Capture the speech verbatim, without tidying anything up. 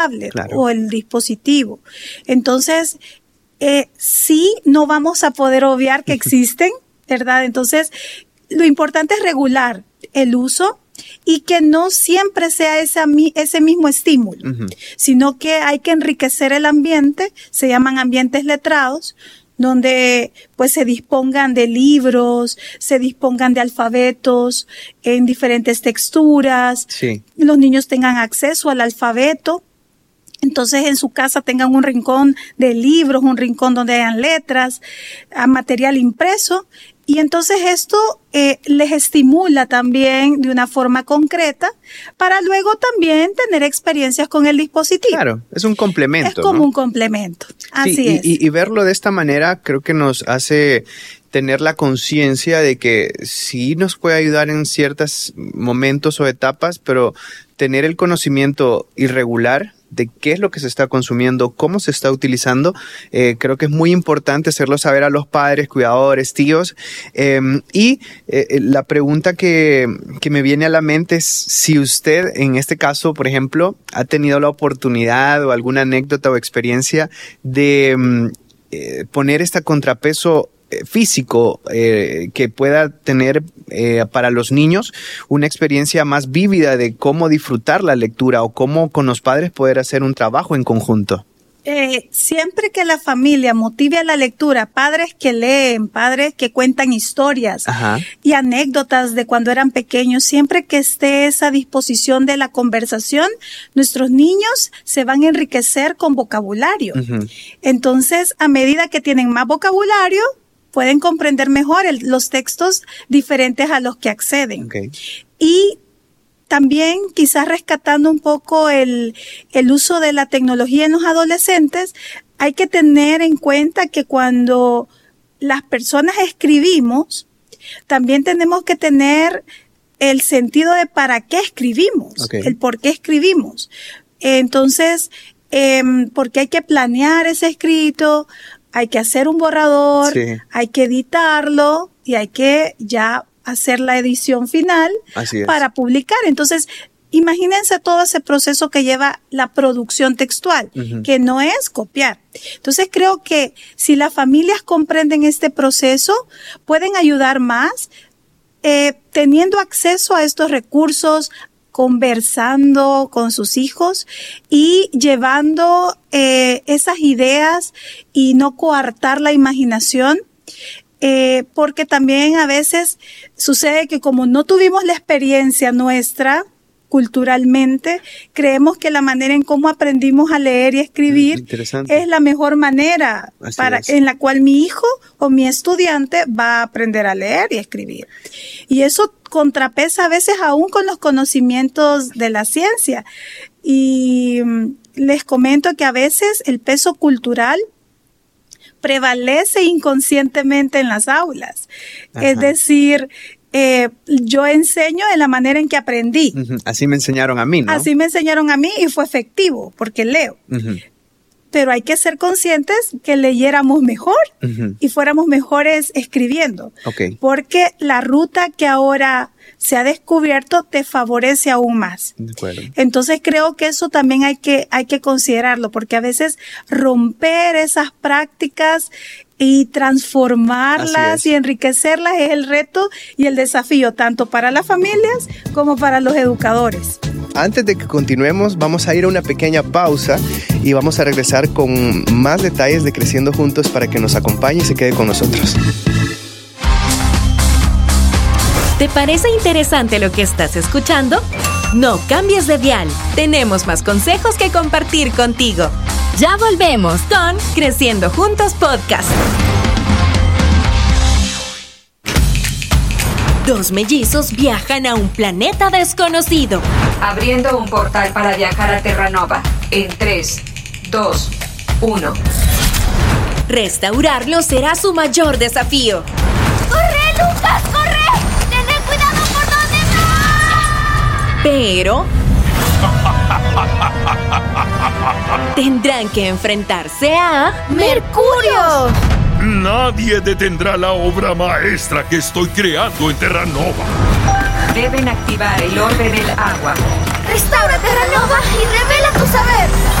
tablet claro. o el dispositivo. Entonces, eh, sí, no vamos a poder obviar que existen, ¿verdad? Entonces, lo importante es regular el uso y que no siempre sea esa, ese mismo estímulo, uh-huh. sino que hay que enriquecer el ambiente, se llaman ambientes letrados, donde pues se dispongan de libros, se dispongan de alfabetos en diferentes texturas, sí. los niños tengan acceso al alfabeto. Entonces en su casa tengan un rincón de libros, un rincón donde hayan letras, material impreso. Y entonces esto eh, les estimula también de una forma concreta para luego también tener experiencias con el dispositivo. Claro, es un complemento. Es como ¿no? un complemento, así sí, es. Y, y verlo de esta manera creo que nos hace tener la conciencia de que sí nos puede ayudar en ciertos momentos o etapas, pero tener el conocimiento irregular de qué es lo que se está consumiendo, cómo se está utilizando, eh, creo que es muy importante hacerlo saber a los padres, cuidadores, tíos. Eh, y eh, la pregunta que, que me viene a la mente es si usted, en este caso, por ejemplo, ha tenido la oportunidad o alguna anécdota o experiencia de eh, poner este contrapeso físico eh, que pueda tener eh, para los niños una experiencia más vívida de cómo disfrutar la lectura o cómo con los padres poder hacer un trabajo en conjunto. Eh, siempre que la familia motive a la lectura, padres que leen, padres que cuentan historias Ajá. y anécdotas de cuando eran pequeños, siempre que esté esa disposición de la conversación, nuestros niños se van a enriquecer con vocabulario. Uh-huh. Entonces, a medida que tienen más vocabulario, pueden comprender mejor el, los textos diferentes a los que acceden. Okay. Y también quizás rescatando un poco el, el uso de la tecnología en los adolescentes, hay que tener en cuenta que cuando las personas escribimos, también tenemos que tener el sentido de para qué escribimos, okay. el por qué escribimos. Entonces, eh, porque hay que planear ese escrito, hay que hacer un borrador, sí. hay que editarlo y hay que ya hacer la edición final para publicar. Entonces, imagínense todo ese proceso que lleva la producción textual, uh-huh. que no es copiar. Entonces, creo que si las familias comprenden este proceso, pueden ayudar más eh, teniendo acceso a estos recursos, conversando con sus hijos y llevando eh, esas ideas y no coartar la imaginación, eh, porque también a veces sucede que como no tuvimos la experiencia nuestra culturalmente, creemos que la manera en cómo aprendimos a leer y escribir es la mejor manera para, en la cual mi hijo o mi estudiante va a aprender a leer y escribir. Y eso contrapesa a veces aún con los conocimientos de la ciencia. Y les comento que a veces el peso cultural prevalece inconscientemente en las aulas. Ajá. Es decir, Eh, yo enseño de la manera en que aprendí. Uh-huh. Así me enseñaron a mí, ¿no? Así me enseñaron a mí y fue efectivo, porque leo. Uh-huh. Pero hay que ser conscientes que leyéramos mejor uh-huh. y fuéramos mejores escribiendo. Okay. Porque la ruta que ahora se ha descubierto te favorece aún más. De acuerdo. Entonces creo que eso también hay que, hay que considerarlo, porque a veces romper esas prácticas y transformarlas y enriquecerlas es el reto y el desafío tanto para las familias como para los educadores. Antes de que continuemos, vamos a ir a una pequeña pausa y vamos a regresar con más detalles de Creciendo Juntos para que nos acompañe y se quede con nosotros. ¿Te parece interesante lo que estás escuchando? No cambies de dial. Tenemos más consejos que compartir contigo. Ya volvemos con Creciendo Juntos Podcast. Dos mellizos viajan a un planeta desconocido. Abriendo un portal para viajar a Terranova. En tres, dos, uno. Restaurarlo será su mayor desafío. ¡Corre, Lucas, corre! ¡Ten cuidado por donde vas! Pero tendrán que enfrentarse a ¡Mercurio! Nadie detendrá la obra maestra que estoy creando en Terranova. Deben activar el orbe del agua. Restaura Terranova y revela tu saber.